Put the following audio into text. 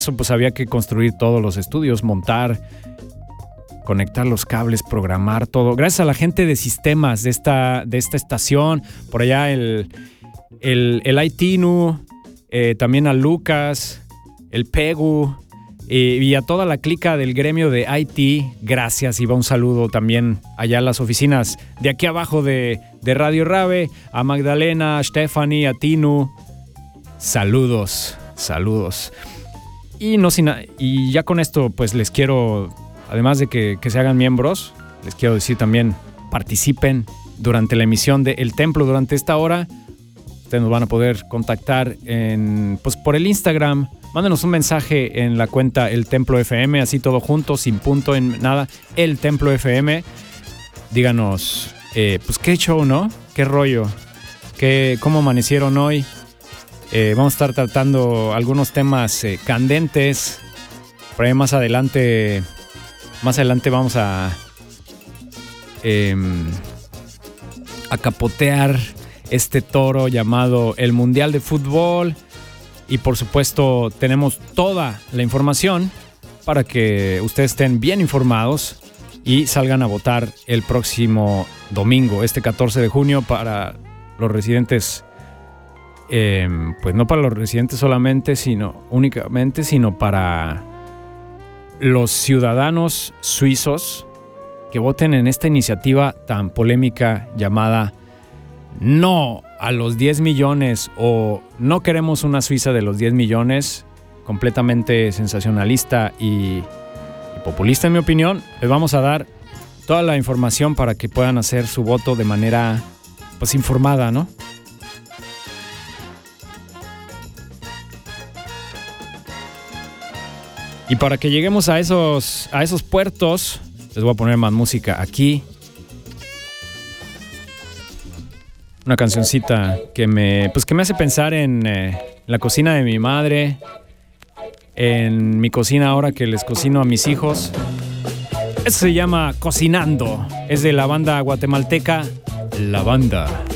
eso pues había que construir todos los estudios, montar, conectar los cables, programar todo. Gracias a la gente de sistemas de esta estación, por allá el ITNU, también a Lucas, el Pegu y a toda la clica del gremio de IT. Gracias, y va un saludo también allá a las oficinas de aquí abajo de Radio Rabe, a Magdalena, a Stephanie, a Tinu. Saludos. Y ya con esto, pues les quiero, además de que se hagan miembros, les quiero decir también, participen durante la emisión de El Templo durante esta hora. Ustedes nos van a poder contactar por el Instagram. Mándenos un mensaje en la cuenta El Templo FM, así todo junto, sin punto en nada, El Templo FM. Díganos, pues qué show, ¿no? Qué rollo, cómo amanecieron hoy. Vamos a estar tratando algunos temas candentes. Por ahí más adelante vamos a capotear este toro llamado el Mundial de Fútbol. Y por supuesto tenemos toda la información para que ustedes estén bien informados y salgan a votar el próximo domingo, este 14 de junio, para los residentes. Pues no para los residentes solamente, únicamente, sino para los ciudadanos suizos que voten en esta iniciativa tan polémica llamada No a los 10 millones o No queremos una Suiza de los 10 millones, completamente sensacionalista y populista en mi opinión. Les vamos a dar toda la información para que puedan hacer su voto de manera pues informada, ¿no? Y para que lleguemos a esos puertos, les voy a poner más música aquí. Una cancioncita que me hace pensar en la cocina de mi madre, en mi cocina ahora que les cocino a mis hijos. Eso se llama Cocinando. Es de la banda guatemalteca La Banda.